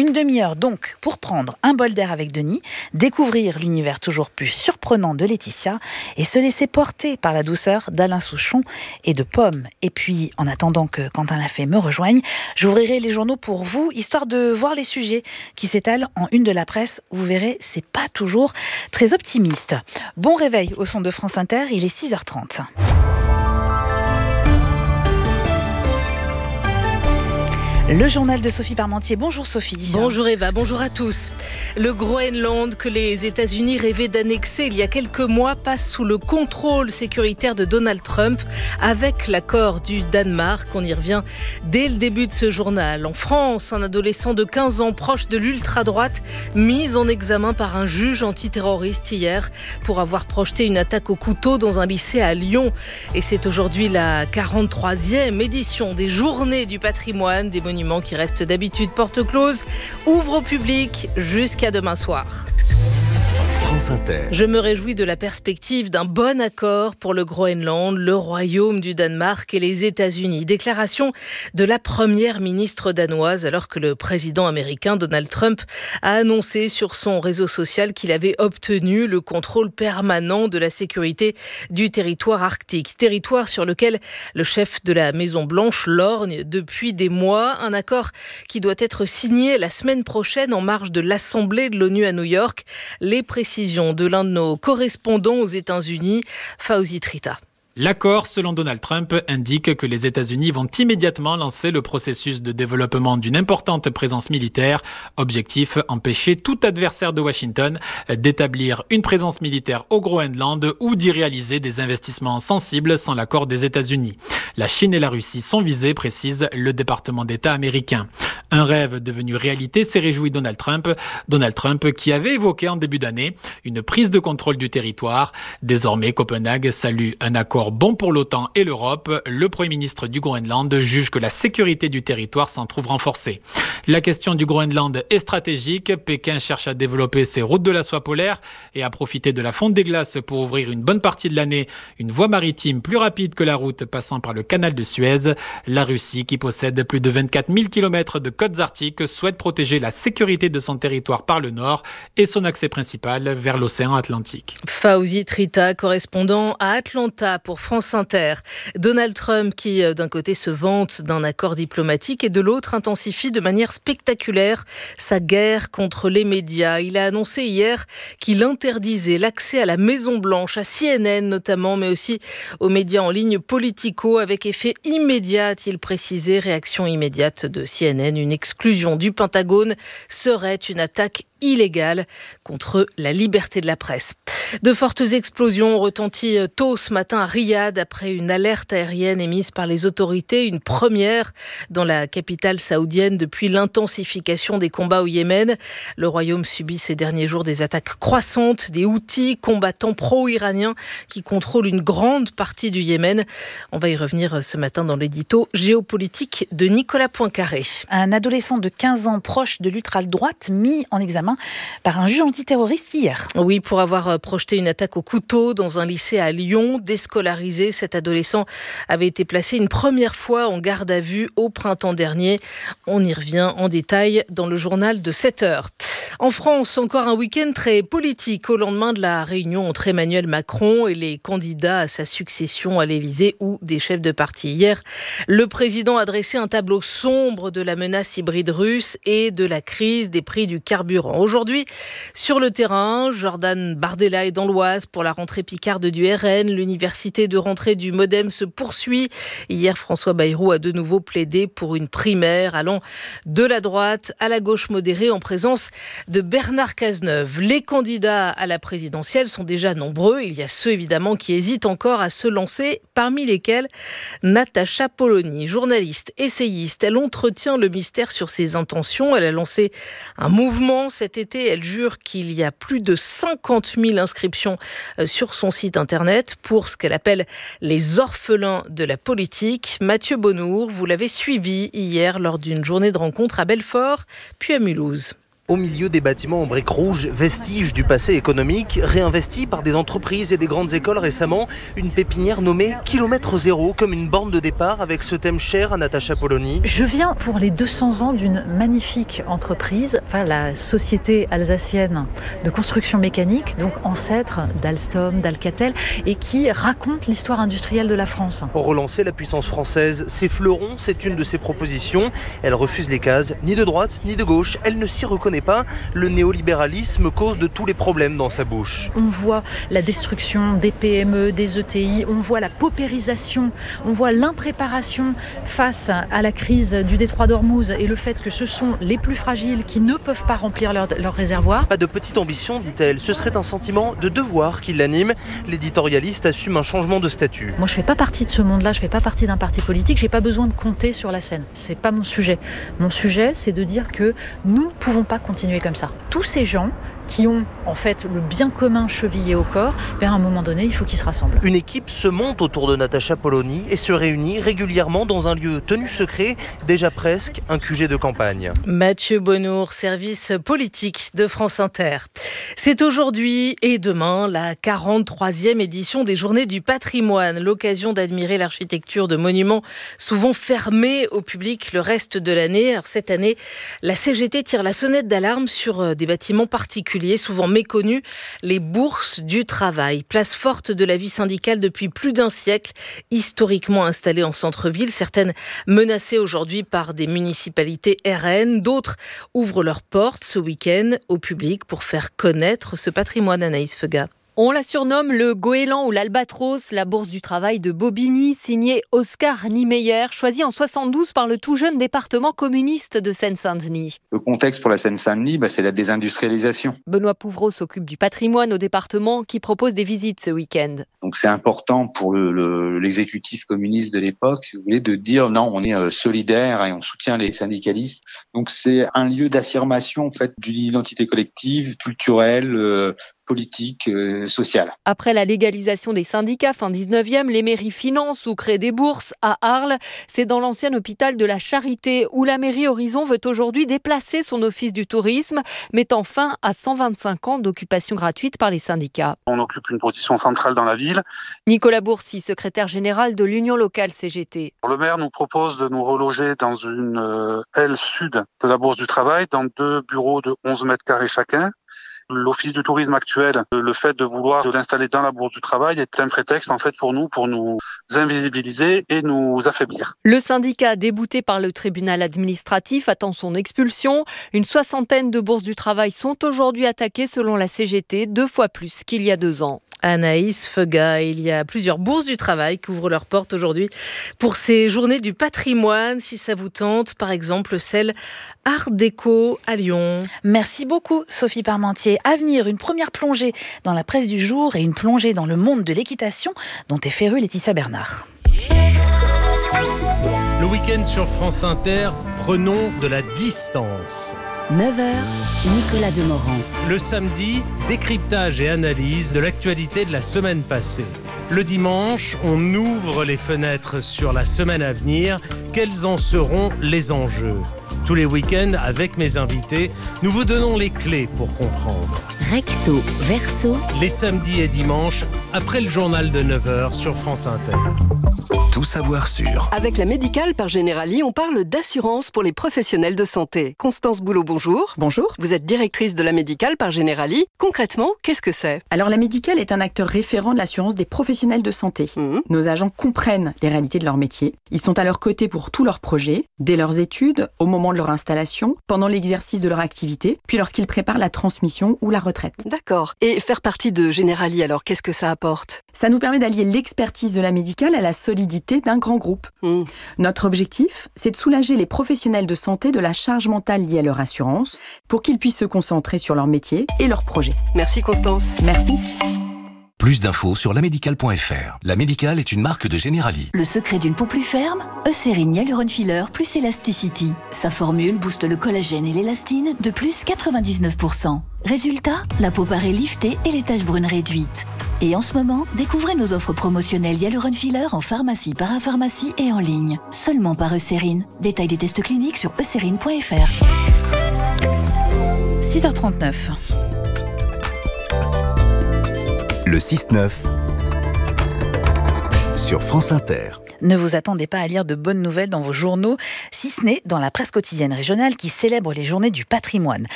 Une demi-heure donc pour prendre un bol d'air avec Denis, découvrir l'univers toujours plus surprenant de Laetitia et se laisser porter par la douceur d'Alain Souchon et de Pomme. Et puis, en attendant que Quentin Lafay me rejoigne, j'ouvrirai les journaux pour vous, histoire de voir les sujets qui s'étalent en une de la presse. Vous verrez, c'est pas toujours très optimiste. Bon réveil au son de France Inter, il est 6h30. Le journal de Sophie Parmentier. Bonjour Sophie. Bonjour Eva, bonjour à tous. Le Groenland que les États-Unis rêvaient d'annexer il y a quelques mois passe sous le contrôle sécuritaire de Donald Trump avec l'accord du Danemark. On y revient dès le début de ce journal. En France, un adolescent de 15 ans proche de l'ultra-droite mis en examen par un juge antiterroriste hier pour avoir projeté une attaque au couteau dans un lycée à Lyon. Et c'est aujourd'hui la 43e édition des Journées du patrimoine, des monuments qui restent d'habitude porte close, ouvre au public jusqu'à demain soir. France Inter. Je me réjouis de la perspective d'un bon accord pour le Groenland, le Royaume du Danemark et les États-Unis. Déclaration de la première ministre danoise alors que le président américain Donald Trump a annoncé sur son réseau social qu'il avait obtenu le contrôle permanent de la sécurité du territoire arctique. Territoire sur lequel le chef de la Maison-Blanche lorgne depuis des mois. Un accord qui doit être signé la semaine prochaine en marge de l'Assemblée de l'ONU à New York. Les précisions de l'un de nos correspondants aux États-Unis, Fawzi Trita. L'accord, selon Donald Trump, indique que les États-Unis vont immédiatement lancer le processus de développement d'une importante présence militaire. Objectif, empêcher tout adversaire de Washington d'établir une présence militaire au Groenland ou d'y réaliser des investissements sensibles sans l'accord des États-Unis. La Chine et la Russie sont visées, précise le département d'État américain. Un rêve devenu réalité, s'est réjoui Donald Trump. Donald Trump qui avait évoqué en début d'année une prise de contrôle du territoire. Désormais, Copenhague salue un accord bon pour l'OTAN et l'Europe. Le Premier ministre du Groenland juge que la sécurité du territoire s'en trouve renforcée. La question du Groenland est stratégique. Pékin cherche à développer ses routes de la soie polaire et à profiter de la fonte des glaces pour ouvrir une bonne partie de l'année une voie maritime plus rapide que la route passant par le canal de Suez. La Russie, qui possède plus de 24 000 km de côtes arctiques, souhaite protéger la sécurité de son territoire par le nord et son accès principal vers l'océan Atlantique. Fawzi Trita, correspondant à Atlanta pour France Inter. Donald Trump qui, d'un côté, se vante d'un accord diplomatique et de l'autre, intensifie de manière spectaculaire sa guerre contre les médias. Il a annoncé hier qu'il interdisait l'accès à la Maison-Blanche, à CNN notamment, mais aussi aux médias en ligne Politico, avec effet immédiat, a-t-il précisé. Réaction immédiate de CNN, une exclusion du Pentagone serait une attaque illégale contre la liberté de la presse. De fortes explosions ont retenti tôt ce matin à Riyad après une alerte aérienne émise par les autorités, une première dans la capitale saoudienne depuis l'intensification des combats au Yémen. Le royaume subit ces derniers jours des attaques croissantes des Houthis, combattants pro-iraniens qui contrôlent une grande partie du Yémen. On va y revenir ce matin dans l'édito géopolitique de Nicolas Poincaré. Un adolescent de 15 ans proche de l'ultra-droite mis en examen par un juge antiterroriste hier. Oui, pour avoir projeté une attaque au couteau dans un lycée à Lyon. Déscolarisé, cet adolescent avait été placé une première fois en garde à vue au printemps dernier. On y revient en détail dans le journal de 7h. En France, encore un week-end très politique au lendemain de la réunion entre Emmanuel Macron et les candidats à sa succession à l'Élysée ou des chefs de parti. Hier, le président a dressé un tableau sombre de la menace hybride russe et de la crise des prix du carburant. Aujourd'hui, sur le terrain, Jordan Bardella est dans l'Oise pour la rentrée picarde du RN. L'université de rentrée du Modem se poursuit. Hier, François Bayrou a de nouveau plaidé pour une primaire allant de la droite à la gauche modérée en présence de Bernard Cazeneuve. Les candidats à la présidentielle sont déjà nombreux. Il y a ceux évidemment qui hésitent encore à se lancer, parmi lesquels Natacha Polony, journaliste, essayiste. Elle entretient le mystère sur ses intentions. Elle a lancé un mouvement cet été. Elle jure qu'il y a plus de 50 000 inscriptions sur son site internet pour ce qu'elle appelle les orphelins de la politique. Mathieu Bonnour, vous l'avez suivi hier lors d'une journée de rencontre à Belfort, puis à Mulhouse. Au milieu des bâtiments en briques rouges, vestiges du passé économique, réinvestis par des entreprises et des grandes écoles récemment, une pépinière nommée Kilomètre Zéro, comme une borne de départ avec ce thème cher à Natacha Polony. Je viens pour les 200 ans d'une magnifique entreprise, la société alsacienne de construction mécanique, donc ancêtre d'Alstom, d'Alcatel, et qui raconte l'histoire industrielle de la France. Pour relancer la puissance française, ses fleurons, c'est une de ses propositions. Elle refuse les cases, ni de droite ni de gauche. Elle ne s'y reconnaît pas. Le néolibéralisme cause de tous les problèmes dans sa bouche. On voit la destruction des PME, des ETI, on voit la paupérisation, on voit l'impréparation face à la crise du détroit d'Ormuz et le fait que ce sont les plus fragiles qui ne peuvent pas remplir leur réservoir. Pas de petite ambition, dit-elle. Ce serait un sentiment de devoir qui l'anime. L'éditorialiste assume un changement de statut. Moi, je fais pas partie de ce monde-là, je fais pas partie d'un parti politique, j'ai pas besoin de compter sur la scène. C'est pas mon sujet. Mon sujet, c'est de dire que nous ne pouvons pas continuer comme ça. Tous ces gens qui ont en fait le bien commun chevillé au corps, à un moment donné, il faut qu'ils se rassemblent. Une équipe se monte autour de Natacha Polony et se réunit régulièrement dans un lieu tenu secret, déjà presque un QG de campagne. Mathieu Bonnour, service politique de France Inter. C'est aujourd'hui et demain la 43e édition des Journées du patrimoine, l'occasion d'admirer l'architecture de monuments souvent fermés au public le reste de l'année. Alors cette année, la CGT tire la sonnette d'alarme sur des bâtiments particuliers, souvent méconnus, les bourses du travail. Place forte de la vie syndicale depuis plus d'un siècle, historiquement installées en centre-ville, certaines menacées aujourd'hui par des municipalités RN, d'autres ouvrent leurs portes ce week-end au public pour faire connaître ce patrimoine. Anaïs Feuga. On la surnomme le goéland ou l'albatros, la bourse du travail de Bobigny, signée Oscar Niemeyer, choisie en 72 par le tout jeune département communiste de Seine-Saint-Denis. Le contexte pour la Seine-Saint-Denis, c'est la désindustrialisation. Benoît Pouvreau s'occupe du patrimoine au département qui propose des visites ce week-end. Donc c'est important pour l'exécutif communiste de l'époque, si vous voulez, de dire non, on est solidaire et on soutient les syndicalistes. Donc c'est un lieu d'affirmation en fait d'une identité collective, culturelle, politique, sociale. Après la légalisation des syndicats fin 19e, les mairies financent ou créent des bourses. À Arles, c'est dans l'ancien hôpital de la Charité où la mairie Horizon veut aujourd'hui déplacer son office du tourisme, mettant fin à 125 ans d'occupation gratuite par les syndicats. On occupe une position centrale dans la ville. Nicolas Bourcy, secrétaire général de l'Union locale CGT. Le maire nous propose de nous reloger dans une aile sud de la Bourse du Travail, dans 2 bureaux de 11 mètres carrés chacun. L'office du tourisme actuel, le fait de vouloir l'installer dans la Bourse du Travail est un prétexte en fait pour nous invisibiliser et nous affaiblir. Le syndicat, débouté par le tribunal administratif, attend son expulsion. Une 60aine de bourses du travail sont aujourd'hui attaquées selon la CGT, 2 fois plus qu'il y a 2 ans. Anaïs Feuga, il y a plusieurs bourses du travail qui ouvrent leurs portes aujourd'hui pour ces journées du patrimoine. Si ça vous tente, par exemple celle Art Déco à Lyon. Merci beaucoup Sophie Parmentier. À venir, une première plongée dans la presse du jour et une plongée dans le monde de l'équitation dont est férue Laetitia Bernard. Le week-end sur France Inter, prenons de la distance. 9h, Nicolas Demorand. Le samedi, décryptage et analyse de l'actualité de la semaine passée. Le dimanche, on ouvre les fenêtres sur la semaine à venir. Quels en seront les enjeux ? Tous les week-ends, avec mes invités, nous vous donnons les clés pour comprendre. Recto, verso. Les samedis et dimanches, après le journal de 9h sur France Inter. Tout savoir sur. Avec la Médicale par Generali, on parle d'assurance pour les professionnels de santé. Constance Boulot, bonjour. Bonjour. Vous êtes directrice de la Médicale par Generali. Concrètement, qu'est-ce que c'est ? Alors la Médicale est un acteur référent de l'assurance des professionnels de santé. Nos agents comprennent les réalités de leur métier. Ils sont à leur côté pour tous leurs projets, dès leurs études, au moment de leur installation, pendant l'exercice de leur activité, puis lorsqu'ils préparent la transmission ou la retraite. D'accord. Et faire partie de Generali, alors, qu'est-ce que ça apporte ? Ça nous permet d'allier l'expertise de la Médicale à la solidité d'un grand groupe. Notre objectif, c'est de soulager les professionnels de santé de la charge mentale liée à leur assurance pour qu'ils puissent se concentrer sur leur métier et leurs projets. Merci Constance. Merci. Plus d'infos sur lamédicale.fr. La Médicale est une marque de Generali. Le secret d'une peau plus ferme, Eucérine Hyaluron Filler plus Elasticity. Sa formule booste le collagène et l'élastine de plus 99%. Résultat, la peau paraît liftée et les taches brunes réduites. Et en ce moment, découvrez nos offres promotionnelles Hyaluron Filler en pharmacie, parapharmacie et en ligne. Seulement par Eucérine. Détail des tests cliniques sur eucérine.fr. 6h39. Le 6-9 sur France Inter. Ne vous attendez pas à lire de bonnes nouvelles dans vos journaux, si ce n'est dans la presse quotidienne régionale qui célèbre les journées du patrimoine.